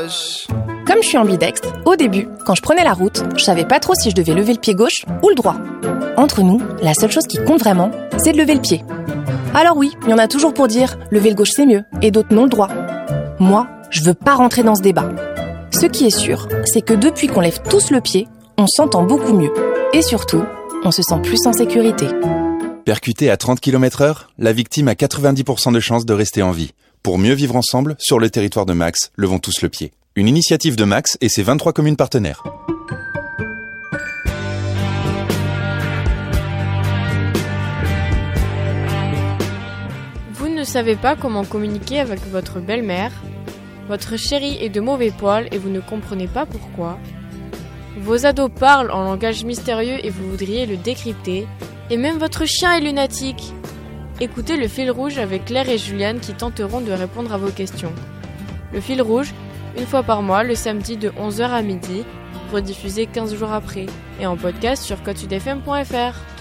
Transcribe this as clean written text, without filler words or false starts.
gauche. Comme je suis ambidextre, au début, quand je prenais la route, je savais pas trop si je devais lever le pied gauche ou le droit. Entre nous, la seule chose qui compte vraiment, c'est de lever le pied. Alors oui, il y en a toujours pour dire « lever le gauche c'est mieux » et d'autres non le droit. Moi, je veux pas rentrer dans ce débat. Ce qui est sûr, c'est que depuis qu'on lève tous le pied, on s'entend beaucoup mieux. Et surtout, on se sent plus en sécurité. Percuté à 30 km/h, la victime a 90% de chances de rester en vie. Pour mieux vivre ensemble, sur le territoire de Max, levons tous le pied. Une initiative de Max et ses 23 communes partenaires. Vous ne savez pas comment communiquer avec votre belle-mère? Votre chérie est de mauvais poil et vous ne comprenez pas pourquoi? Vos ados parlent en langage mystérieux et vous voudriez le décrypter? Et même votre chien est lunatique? Écoutez le fil rouge avec Claire et Juliane qui tenteront de répondre à vos questions. Le fil rouge, une fois par mois, le samedi de 11h à midi, rediffusé 15 jours après, et en podcast sur codesudfm.fr.